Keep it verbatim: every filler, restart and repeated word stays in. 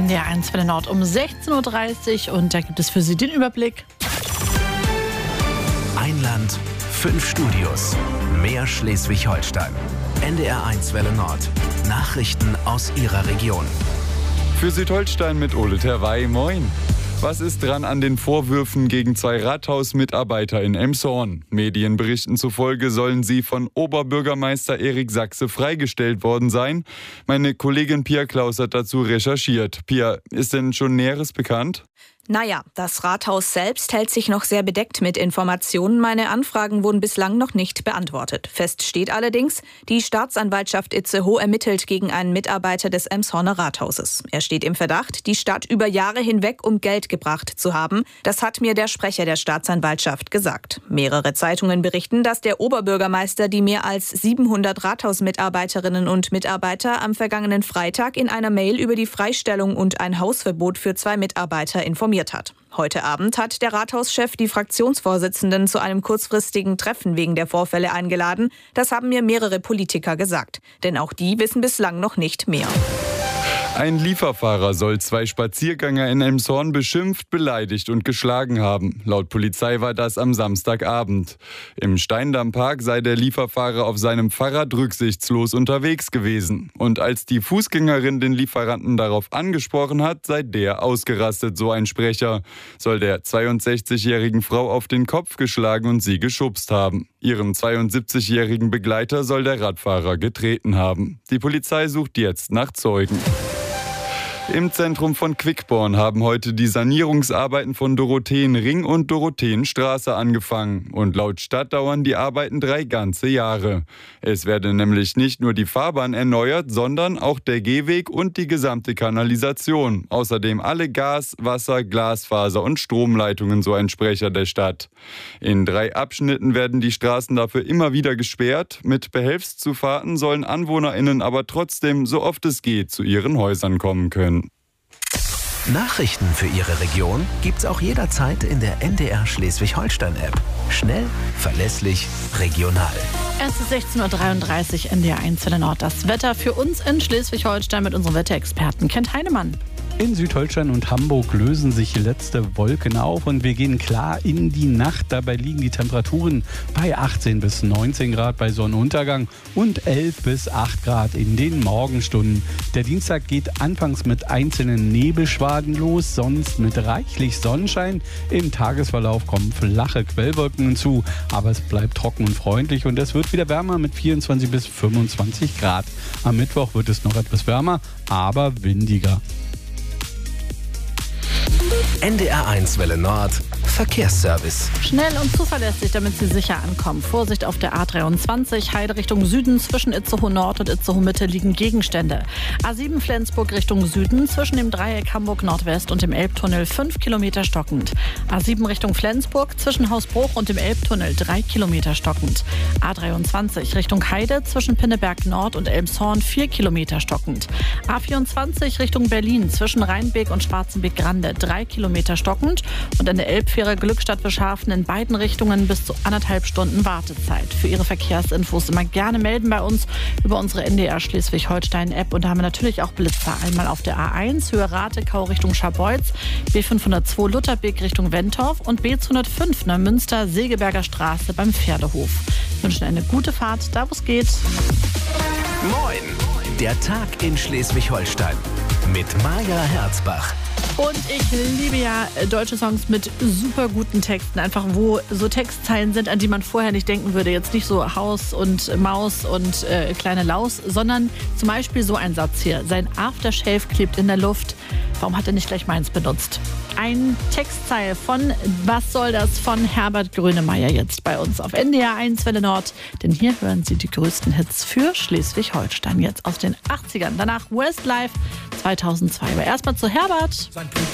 N D R eins Welle Nord um sechzehn Uhr dreißig und da gibt es für Sie den Überblick. Ein Land, fünf Studios, mehr Schleswig-Holstein. N D R eins Welle Nord. Nachrichten aus Ihrer Region. Für Südholstein mit Ole Terwey, moin. Was ist dran an den Vorwürfen gegen zwei Rathausmitarbeiter in Elmshorn? Medienberichten zufolge sollen sie von Oberbürgermeister Erik Sachse freigestellt worden sein. Meine Kollegin Pia Klaus hat dazu recherchiert. Pia, ist denn schon Näheres bekannt? Naja, das Rathaus selbst hält sich noch sehr bedeckt mit Informationen. Meine Anfragen wurden bislang noch nicht beantwortet. Fest steht allerdings, die Staatsanwaltschaft Itzehoe ermittelt gegen einen Mitarbeiter des Elmshorner Rathauses. Er steht im Verdacht, die Stadt über Jahre hinweg um Geld gebracht zu haben. Das hat mir der Sprecher der Staatsanwaltschaft gesagt. Mehrere Zeitungen berichten, dass der Oberbürgermeister die mehr als siebenhundert Rathausmitarbeiterinnen und Mitarbeiter am vergangenen Freitag in einer Mail über die Freistellung und ein Hausverbot für zwei Mitarbeiter informiert hat. Heute Abend hat der Rathauschef die Fraktionsvorsitzenden zu einem kurzfristigen Treffen wegen der Vorfälle eingeladen. Das haben mir mehrere Politiker gesagt. Denn auch die wissen bislang noch nicht mehr. Ein Lieferfahrer soll zwei Spaziergänger in Elmshorn beschimpft, beleidigt und geschlagen haben. Laut Polizei war das am Samstagabend. Im Steindammpark sei der Lieferfahrer auf seinem Fahrrad rücksichtslos unterwegs gewesen. Und als die Fußgängerin den Lieferanten darauf angesprochen hat, sei der ausgerastet, so ein Sprecher. Soll der zweiundsechzigjährigen Frau auf den Kopf geschlagen und sie geschubst haben. Ihren zweiundsiebzigjährigen Begleiter soll der Radfahrer getreten haben. Die Polizei sucht jetzt nach Zeugen. Im Zentrum von Quickborn haben heute die Sanierungsarbeiten von Dorotheenring und Dorotheenstraße angefangen. Und laut Stadt dauern die Arbeiten drei ganze Jahre. Es werde nämlich nicht nur die Fahrbahn erneuert, sondern auch der Gehweg und die gesamte Kanalisation. Außerdem alle Gas-, Wasser-, Glasfaser- und Stromleitungen, so ein Sprecher der Stadt. In drei Abschnitten werden die Straßen dafür immer wieder gesperrt. Mit Behelfszufahrten sollen AnwohnerInnen aber trotzdem, so oft es geht, zu ihren Häusern kommen können. Nachrichten für Ihre Region gibt's auch jederzeit in der N D R Schleswig-Holstein-App. Schnell, verlässlich, regional. Es ist sechzehn Uhr dreiunddreißig, N D R eins Welle Nord. Das Wetter für uns in Schleswig-Holstein mit unserem Wetterexperten Kent Heinemann. In Südholstein und Hamburg lösen sich letzte Wolken auf und wir gehen klar in die Nacht. Dabei liegen die Temperaturen bei achtzehn bis neunzehn Grad bei Sonnenuntergang und elf bis acht Grad in den Morgenstunden. Der Dienstag geht anfangs mit einzelnen Nebelschwaden los, sonst mit reichlich Sonnenschein. Im Tagesverlauf kommen flache Quellwolken hinzu, aber es bleibt trocken und freundlich und es wird wieder wärmer mit vierundzwanzig bis fünfundzwanzig Grad. Am Mittwoch wird es noch etwas wärmer, aber windiger. N D R eins Welle Nord. Verkehrsservice. Schnell und zuverlässig, damit Sie sicher ankommen. Vorsicht auf der A dreiundzwanzig, Heide Richtung Süden. Zwischen Itzehoe Nord und Itzehoe Mitte liegen Gegenstände. A sieben Flensburg Richtung Süden. Zwischen dem Dreieck Hamburg Nordwest und dem Elbtunnel fünf Kilometer stockend. A sieben Richtung Flensburg. Zwischen Hausbruch und dem Elbtunnel drei Kilometer stockend. A dreiundzwanzig Richtung Heide. Zwischen Pinneberg Nord und Elmshorn vier Kilometer stockend. A vierundzwanzig Richtung Berlin. Zwischen Rheinbeek und Schwarzenbeek-Grande drei Kilometer stockend. Und an der Elbfähre Glückstadt Bischhafen in beiden Richtungen bis zu anderthalb Stunden Wartezeit. Für Ihre Verkehrsinfos immer gerne melden bei uns über unsere N D R Schleswig-Holstein-App. Und da haben wir natürlich auch Blitzer. Einmal auf der A eins, Höhe Ratekau Richtung Scharbeutz, B fünfhundertzwei Lutherbeek Richtung Wentorf und B zweihundertfünf Neumünster Segeberger Straße beim Pferdehof. Wir wünschen eine gute Fahrt, da wo es geht. Moin! Der Tag in Schleswig-Holstein mit Maja Herzbach. Und ich liebe ja deutsche Songs mit super guten Texten, einfach wo so Textzeilen sind, an die man vorher nicht denken würde. Jetzt nicht so Haus und Maus und äh, kleine Laus, sondern zum Beispiel so ein Satz hier. Sein Aftershave klebt in der Luft. Warum hat er nicht gleich meins benutzt? Ein Textzeil von Was soll das von Herbert Grönemeyer jetzt bei uns auf N D R eins Welle Nord. Denn hier hören Sie die größten Hits für Schleswig-Holstein jetzt aus den achtzigern. Danach Westlife zweitausendzwei. Aber erstmal zu Herbert. Sein Blick